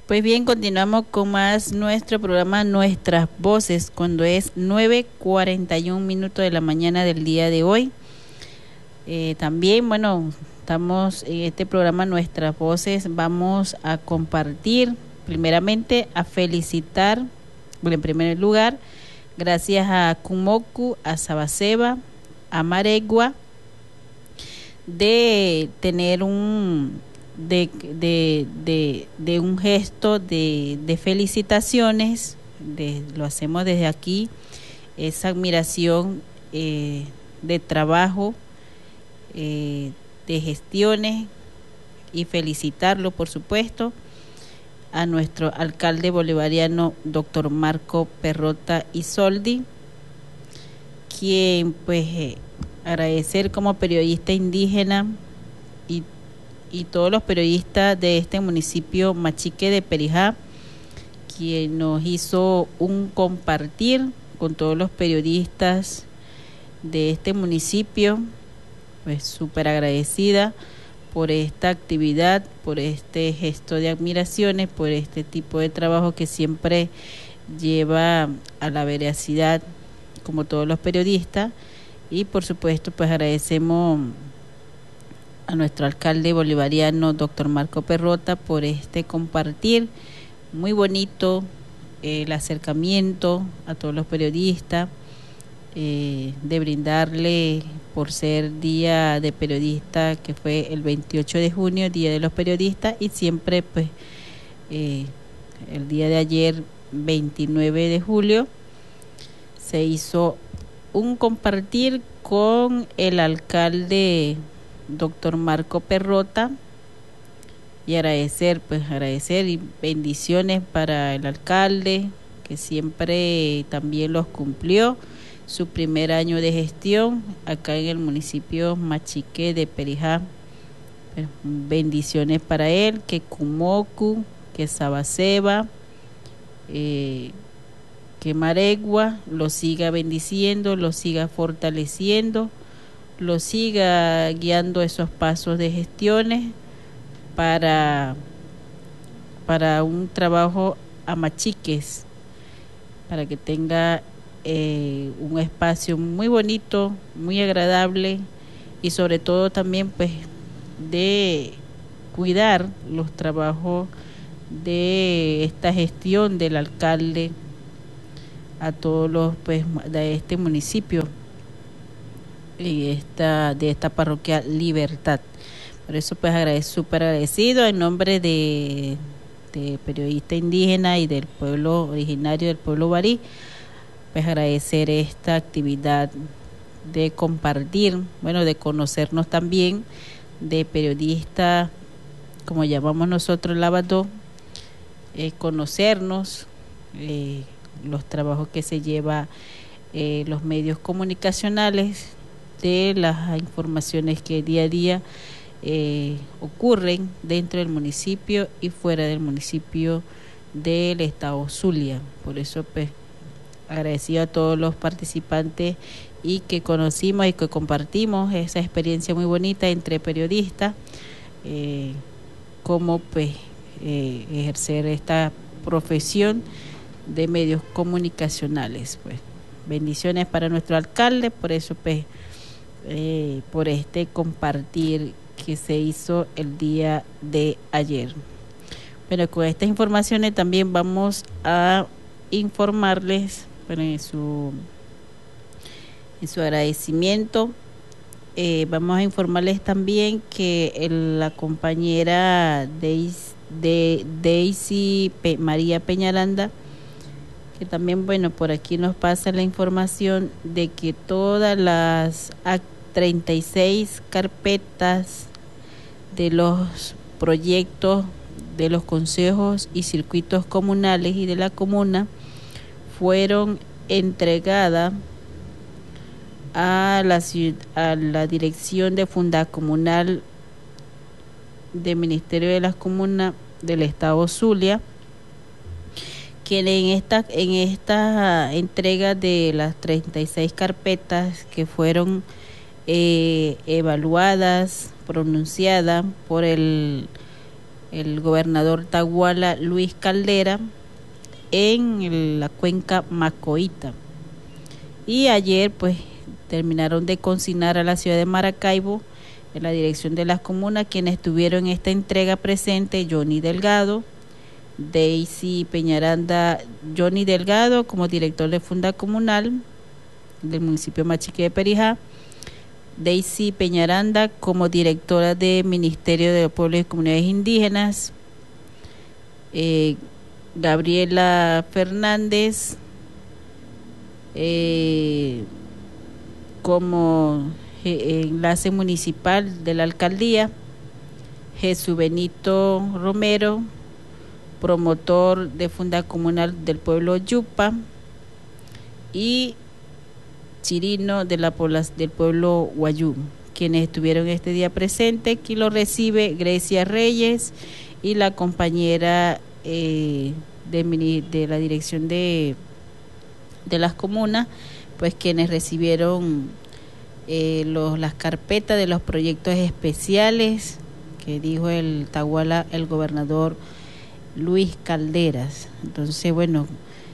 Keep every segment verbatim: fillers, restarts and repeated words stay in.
Pues bien, continuamos con más nuestro programa Nuestras Voces, cuando es nueve cuarenta y un minutos de la mañana del día de hoy. Eh, también, bueno, estamos en este programa Nuestras Voces, vamos a compartir, primeramente a felicitar, bueno, en primer lugar, gracias a Kumoku, a Sabaseba, a Maregua, de tener un de, de, de, de un gesto de, de felicitaciones, de, lo hacemos desde aquí, esa admiración eh, de trabajo, eh, de gestiones, y felicitarlo, por supuesto, a nuestro alcalde bolivariano, doctor Marco Perrota Isoldi, quien pues eh, agradecer como periodista indígena y, y todos los periodistas de este municipio Machique de Perijá, quien nos hizo un compartir con todos los periodistas de este municipio, pues súper agradecida por esta actividad, por este gesto de admiraciones, por este tipo de trabajo que siempre lleva a la veracidad, como todos los periodistas. Y por supuesto, pues agradecemos a nuestro alcalde bolivariano, doctor Marco Perrota, por este compartir muy bonito, eh, el acercamiento a todos los periodistas, eh, de brindarle, por ser día de periodista, que fue el veintiocho de junio, día de los periodistas, y siempre pues eh, el día de ayer, veintinueve de julio, se hizo un compartir con el alcalde doctor Marco Perrota, y agradecer, pues agradecer y bendiciones para el alcalde, que siempre también los cumplió, su primer año de gestión acá en el municipio Machique de Perijá. Pues, bendiciones para él, que Kumoku, que Sabaseba, eh, que Maregua lo siga bendiciendo, lo siga fortaleciendo, lo siga guiando esos pasos de gestiones para, para un trabajo a machiques, para que tenga eh, un espacio muy bonito, muy agradable, y sobre todo también pues de cuidar los trabajos de esta gestión del alcalde a todos los pues de este municipio y esta de esta parroquia Libertad. Por eso pues agradezco, súper agradecido en nombre de, de periodista indígena y del pueblo originario del pueblo Barí, pues agradecer esta actividad de compartir, bueno, de conocernos también, de periodista, como llamamos nosotros Lavadó, eh, conocernos, eh, los trabajos que se lleva eh, los medios comunicacionales, de las informaciones que día a día eh, ocurren dentro del municipio y fuera del municipio del estado Zulia. Por eso pues agradecido a todos los participantes y que conocimos y que compartimos esa experiencia muy bonita entre periodistas, eh, cómo pues eh, ejercer esta profesión de medios comunicacionales. Pues bendiciones para nuestro alcalde, por eso pues eh, por este compartir que se hizo el día de ayer. Bueno, con estas informaciones también vamos a informarles, bueno, en su en su agradecimiento, eh, vamos a informarles también que el, la compañera Deis, de Daisy Pe, María Peñaranda, que también, bueno, por aquí nos pasa la información de que todas las treinta y seis carpetas de los proyectos de los consejos y circuitos comunales y de la comuna fueron entregadas a la, a la Dirección de Fundacomunal del Ministerio de las Comunas del Estado Zulia, que en esta, en esta entrega de las treinta y seis carpetas que fueron eh, evaluadas, pronunciadas por el el gobernador Tahuala Luis Caldera en la cuenca Macoita. Y ayer pues terminaron de consignar a la ciudad de Maracaibo en la dirección de las comunas quienes estuvieron en esta entrega presente: Johnny Delgado, Daisy Peñaranda, Johnny Delgado como director de Funda Comunal del municipio Machique de Perijá, Daisy Peñaranda como directora de Ministerio de los Pueblos y Comunidades Indígenas, eh, Gabriela Fernández eh, como eh, enlace municipal de la alcaldía, Jesús Benito Romero, promotor de Funda Comunal del pueblo Yupa, y Chirino de la población del pueblo Guayú, quienes estuvieron este día presentes. Aquí lo recibe Grecia Reyes y la compañera eh, de, de la dirección de, de las comunas, pues quienes recibieron eh, los, las carpetas de los proyectos especiales que dijo el Tahuala, el gobernador Luis Calderas. Entonces, bueno,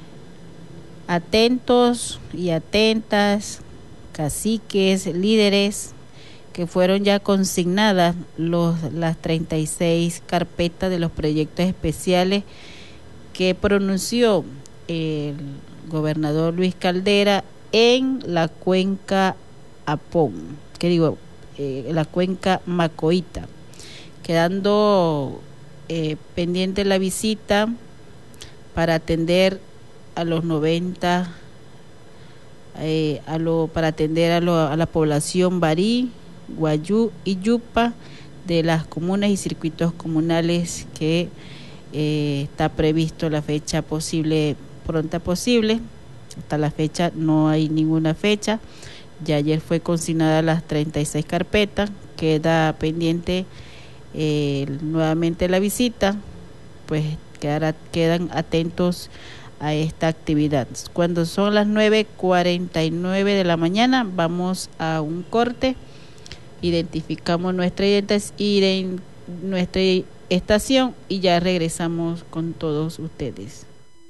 atentos y atentas, caciques, líderes, que fueron ya consignadas los, las treinta y seis carpetas de los proyectos especiales que pronunció el gobernador Luis Caldera en la cuenca Apón, que digo, eh, la cuenca Macoita, quedando eh, pendiente la visita para atender a los noventa, eh, a lo, para atender a, lo, a la población Barí, Guayú y Yupa de las comunas y circuitos comunales que eh, está previsto la fecha posible, pronta posible. Hasta la fecha no hay ninguna fecha. Ya ayer fue consignada las treinta y seis carpetas, queda pendiente eh, nuevamente la visita, pues quedará, quedan atentos a esta actividad. Cuando son las nueve cuarenta y nueve de la mañana, vamos a un corte, identificamos nuestra, ident- nuestra estación y ya regresamos con todos ustedes.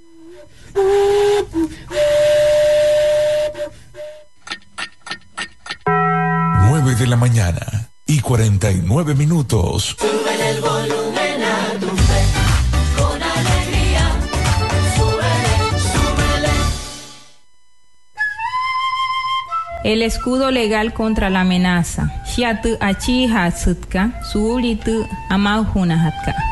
nueve de la mañana y cuarenta y nueve minutos. Sube el volumen a tu fe, con alegría. Súbele, súbele. El escudo legal contra la amenaza. Shiatu achi hatsutka, suulitu amauhuna hatka.